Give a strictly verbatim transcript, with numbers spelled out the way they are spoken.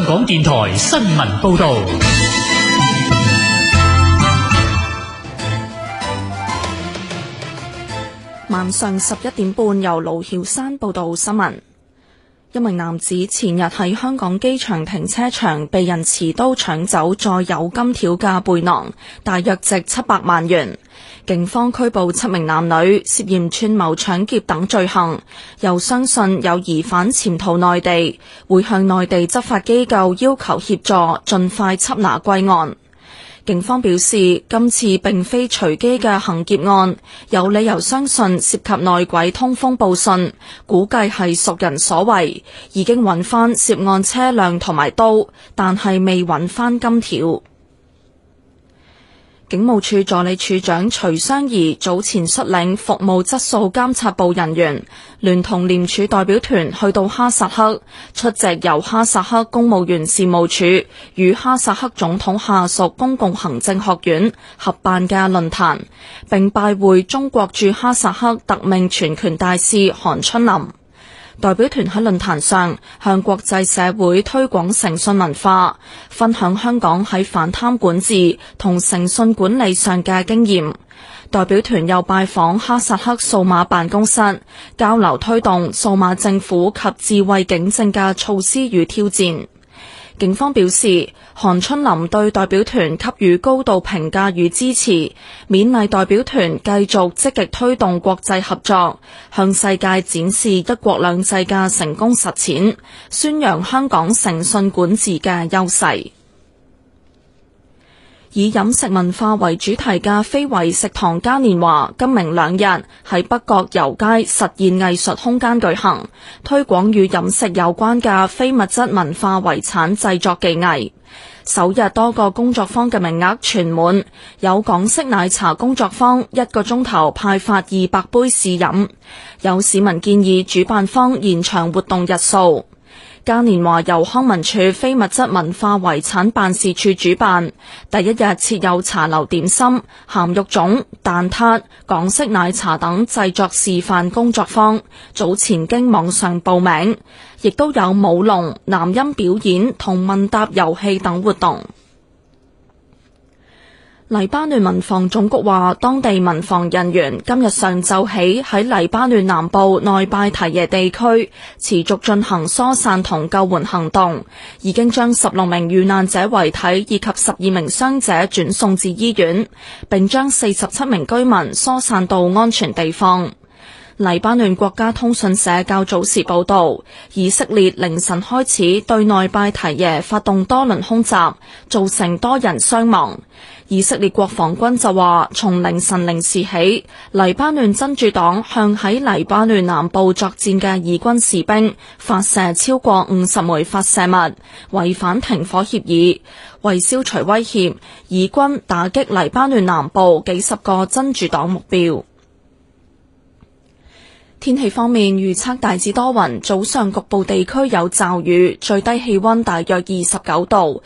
港電台新聞報道。 晚上十一點半，由盧曉山報道新聞。一名男子前日喺香港機場停車場被人持刀搶走載有金條嘅背囊，大約值七百萬元。警方拘捕七名男女，涉嫌串謀搶劫等罪行，又相信有疑犯潛逃內地，會向內地執法機構要求協助，盡快緝拿歸案。警方表示，今次並非隨機嘅行劫案，有理由相信涉及內鬼通風報信，估計係熟人所為，已經揾翻涉案車輛同埋刀，但係未揾翻金條。警務處助理處長徐湘儀早前率領服務質素監察部人員，聯同廉署代表團去到哈薩克，出席由哈薩克公務員事務處與哈薩克總統下屬公共行政學院合辦嘅論壇，並拜會中國駐哈薩克特命全權大使韓春林。代表團喺論壇上向國際社會推廣誠信文化，分享香港喺反貪管治同誠信管理上嘅經驗。代表團又拜訪哈薩克數碼辦公室，交流推動數碼政府及智慧警政嘅措施與挑戰。警方表示，韓春林對代表團給予高度評價與支持，勉勵代表團繼續積極推動國際合作，向世界展示一國兩制嘅成功實踐，宣揚香港誠信管治嘅優勢。以飲食文化為主題嘅非遺食堂嘉年華今明兩日喺北角油街實驗藝術空間舉行，推廣與飲食有關嘅非物質文化遺產製作技藝。首日多個工作坊嘅名額全滿，有港式奶茶工作坊一個鐘頭派發二百杯試飲，有市民建議主辦方延長活動日數。嘉年華由康文署非物質文化遺產辦事處主辦，第一日設有茶樓點心、鹹肉粽、蛋撻、港式奶茶等製作示範工作坊，早前經網上報名，亦都有舞龍、南音表演同問答遊戲等活動。黎巴嫩民防總局話，當地民防人員今日上晝起喺黎巴嫩南部內拜提耶地區持續進行疏散同救援行動，已經將十六名遇難者遺體以及十二名傷者轉送至醫院，並將四十七名居民疏散到安全地方。黎巴嫩國家通訊社較早時報道，以色列凌晨開始對內拜提耶發動多輪空襲，造成多人傷亡。以色列國防軍就話，從凌晨零時起，黎巴嫩真主黨向喺黎巴嫩南部作戰嘅以軍士兵發射超過五十枚發射物，違反停火協議。為消除威脅，以軍打擊黎巴嫩南部幾十個真主黨目標。天氣方面，預測大致多雲，早上局部地區有驟雨，最低氣溫大約二十九度，